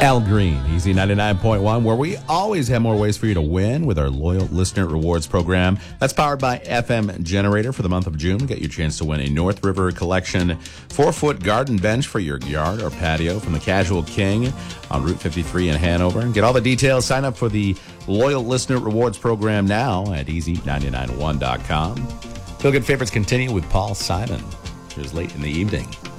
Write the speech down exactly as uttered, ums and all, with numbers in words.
Al Green, Easy ninety-nine point one, where we always have more ways for you to win with our loyal listener rewards program. That's powered by F M Generator for the month of June. Get your chance to win a North River Collection four-foot garden bench for your yard or patio from the Casual King on Route fifty-three in Hanover. Get all the details. Sign up for the loyal listener rewards program now at easy nine nine one dot com. Feel Good Favorites continue with Paul Simon. It was late in the evening.